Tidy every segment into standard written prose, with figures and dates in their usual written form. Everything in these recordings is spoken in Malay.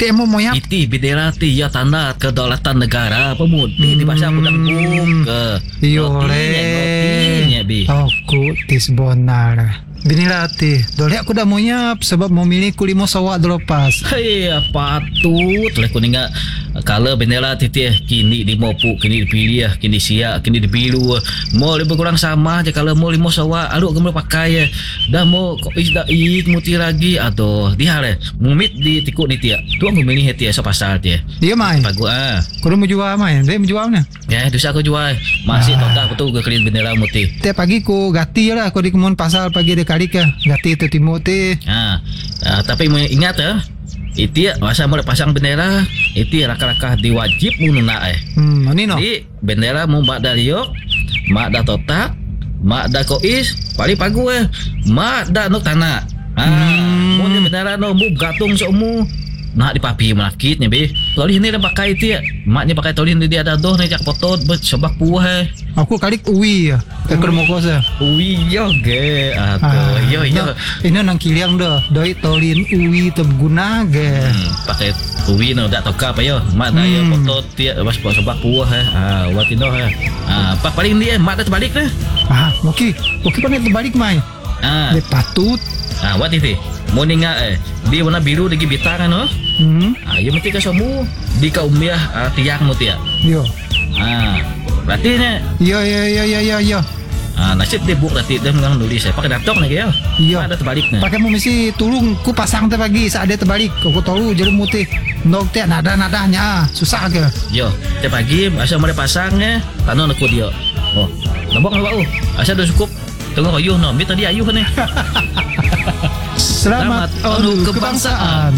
Temo moyap. Iti bendera ti ya tanda kedaulatan negara pemudi di bahasa aku dangdung ke. Notinya bi. Aku tis bonar. Bendera ti. Dole aku dah moyap sebab mau milih kulimo sawak dolopas. Hei, patut lah kuninga kalau bendera titih kini di mopu, kini dipilih, kini siap, kini dibiru. Mau lebih kurang sama aja kalau mau limo sawa, alu kamu pakai. Dah mau kok isda muti lagi atau dia le. Mumit di tikuk ni tia. Tuang aku milih tia so pasal tia. Dia mai. Bagus Kau mau jual mai? Dia mau jual mana? Ya, dosa aku jual. Masih total aku tu ke kelin bendera muti. Tiap pagi ku gati lah aku di kemun pasal pagi di kali ke. Gati tu timur ti. Tapi ingat itu masa mau pasang bendera itu raka-raka diwajib mununa Ini no. Di bendera mau mak dah liok, mak dah totak, mak dah kois, paling pagu mak dah nok tanah. Mau di bendera no mu gatung seumu. Nak dipapi melakitnya be. Tolin ni dah pakai itu maknya pakai tolin dia ada doh ni jak potot sebab puah Aku kali uwi ya. Tekor mo ko sa. Uwi yo ge atau yo. Ini nang kiliang dah. Doi tolin uwi terguna ge. Pakai uwi no dak toka apa yo. Mak dah yo potot dia sebab puah buat itu apa paling dia mak dah terbalik dah. Okey pandai terbalik mai. Dia patut. Buat itu. Mau ninga dia warna biru lagi bintang no. Ya mesti ke semua di kaumiah tiang mu tia. Yo. Berarti nya. Yo. Nasib dia buk berarti dia mengang nulis pakai datok lagi ya. Iya. Ada terbalik nah. Pakai mu mesti tulung ku pasang te pagi saat dia terbalik. Aku tahu jadi mutih. Nok te nada-nadanya susah ke. Yo, te pagi asal mau pasangnya tanu aku dia. Oh, nabok asal dah cukup. Tengok ayuh no, mi tadi ayuh ni. Selamat Adu Kebangsaan.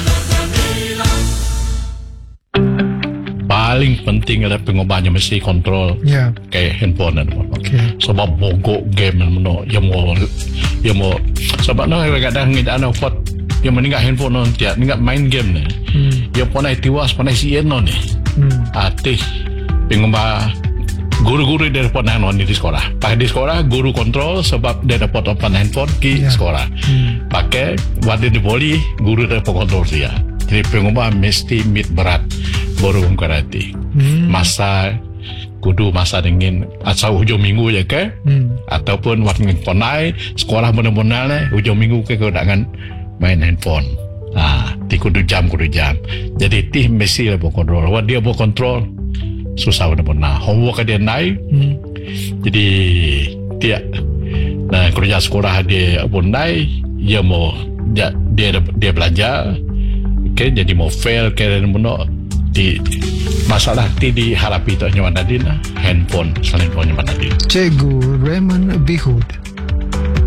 Paling penting adalah pengobahnya mesti kontrol kayak handphone dan sebab mogok game meno yang mau sebab no kadang ngida ana fot yang meninggal handphone non tiap ninggal main game ni yang panai tiwas panai sien non ni atih pengobah guru-guru dia dapat handphone di sekolah. Pakai di sekolah guru kontrol sebab dia dapat open handphone di sekolah. Pakai wadah di poli guru dapat kontrol dia. Jadi pengubah mesti mit berat baru karate. Masa kudu masa dingin asal hujung minggu ya ke? Ataupun waktu ponai sekolah benar-benar hujung minggu ke dengan main handphone. Di kudu jam. Jadi tim mesti lah kontrol. Wah dia kontrol susah benar-benar homework dia naik jadi nah kerja sekolah dia pun naik dia mau dia belajar jadi mau fail keren benar di masalah diharapi tu nyawa tadi handphone selain punya mana dia Cikgu Raymond Bihud.